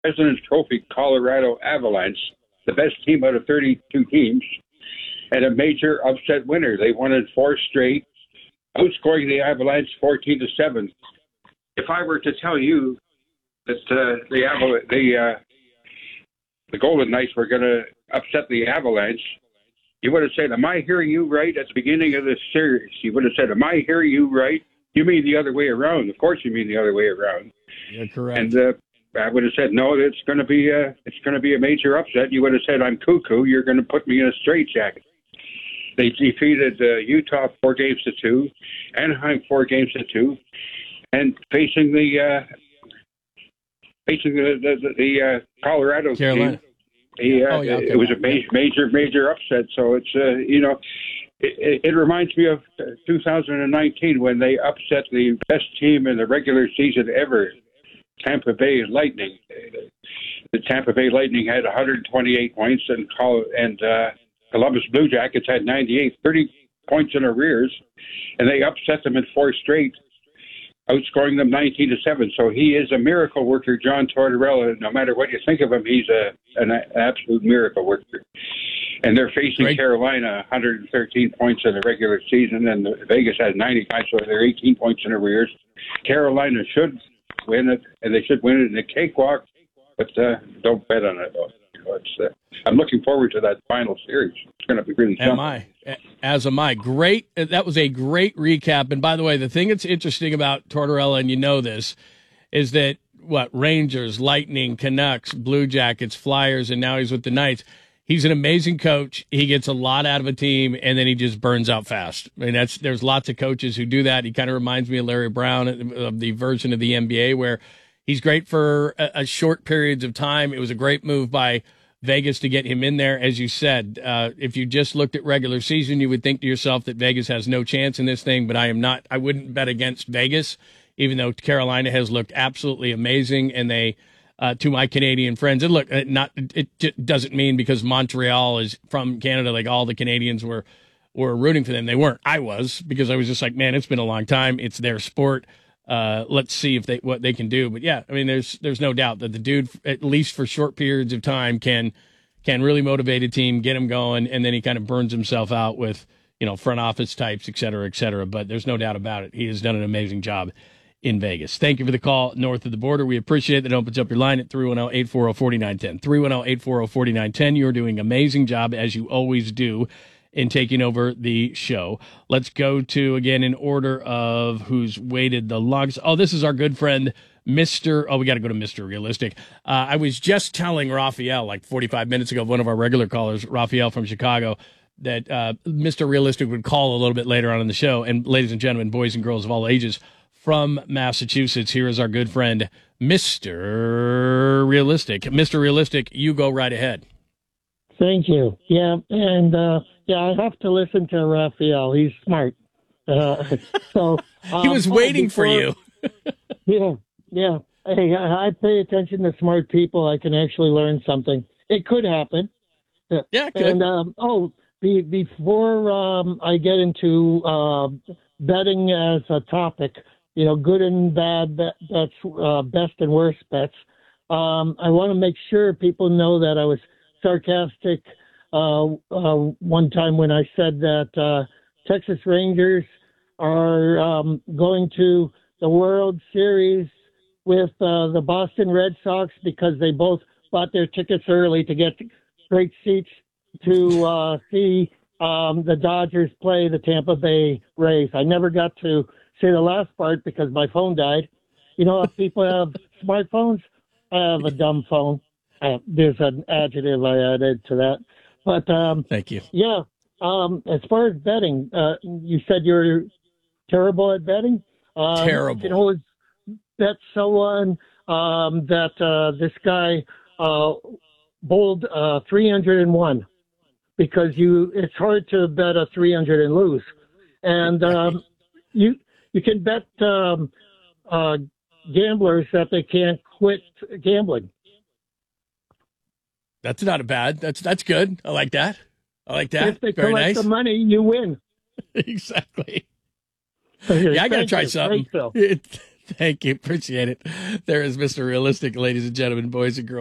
President's Trophy Colorado Avalanche, the best team out of 32 teams, and a major upset winner. They won in 4 straight, outscoring the Avalanche 14-7. If I were to tell you that the Golden Knights were going to upset the Avalanche, you would have said, "Am I hearing you right?" At the beginning of this series, you would have said, "Am I hearing you right? You mean the other way around?" Of course, you mean the other way around. You're correct. And I would have said, "No, it's going to be a major upset." You would have said, "I'm cuckoo. You're going to put me in a straitjacket." They defeated Utah 4-2, Anaheim 4-2, and facing the Colorado Carolina. team. It was a major upset. So it's it reminds me of 2019 when they upset the best team in the regular season ever, Tampa Bay Lightning. The Tampa Bay Lightning had 128 points, and Columbus Blue Jackets had 98, 30 points in arrears, and they upset them in 4 straight, outscoring them 19-7. So he is a miracle worker, John Tortorella. No matter what you think of him, he's an absolute miracle worker. And they're facing Carolina, 113 points in the regular season, and Vegas has 95, so they're 18 points in arrears. Carolina should win it, and they should win it in a cakewalk, but don't bet on it. I'm looking forward to that final series. It's going to be really fun. As am I. Great. That was a great recap. And by the way, the thing that's interesting about Tortorella, and you know this, is that Rangers, Lightning, Canucks, Blue Jackets, Flyers, and now he's with the Knights. He's an amazing coach. He gets a lot out of a team, and then he just burns out fast. I mean, there's lots of coaches who do that. He kind of reminds me of Larry Brown, of the version of the NBA, where he's great for a short periods of time. It was a great move by Vegas to get him in there. As you said, if you just looked at regular season, you would think to yourself that Vegas has no chance in this thing, but I wouldn't bet against Vegas, even though Carolina has looked absolutely amazing. And they, to my Canadian friends, and look, it doesn't mean because Montreal is from Canada, like all the Canadians were rooting for them. They weren't. I was, because I was just like, man, it's been a long time. It's their sport. Let's see what they can do. But yeah, I mean, there's no doubt that the dude, at least for short periods of time, can really motivate a team, get him going, and then he kind of burns himself out with, front office types, et cetera, et cetera. But there's no doubt about it. He has done an amazing job in Vegas. Thank you for the call north of the border. We appreciate that. It opens up your line at 310-840-4910. 310-840-4910. You're doing an amazing job, as you always do, in taking over the show. Let's go to, again, in order of who's waited the longest. Oh, this is our good friend, we got to go to Mr. Realistic. I was just telling Raphael like 45 minutes ago, one of our regular callers, Raphael from Chicago, that Mr. Realistic would call a little bit later on in the show. And ladies and gentlemen, boys and girls of all ages, from Massachusetts, here is our good friend, Mr. Realistic. Mr. Realistic, you go right ahead. Thank you. Yeah, and I have to listen to Raphael. He's smart. So he was waiting for you. Yeah. Hey, I pay attention to smart people. I can actually learn something. It could happen. Yeah, it could. And before I get into betting as a topic, good and bad bets, best and worst bets. I want to make sure people know that I was sarcastic one time when I said that Texas Rangers are going to the World Series with the Boston Red Sox because they both bought their tickets early to get great seats to see the Dodgers play the Tampa Bay Rays. I never got to say the last part because my phone died. If people have smartphones, I have a dumb phone. There's an adjective I added to that. But thank you. Yeah. As far as betting, you said you're terrible at betting. Terrible. You can always bet someone that this guy bowled 301 because it's hard to bet a 300 and lose. And you can bet gamblers that they can't quit gambling. That's not a bad. That's good. I like that. If they Very collect nice. the money, you win. Exactly. Okay, Yeah, I got to try something. Thank you. Appreciate it. There is Mr. Realistic, ladies and gentlemen, boys and girls.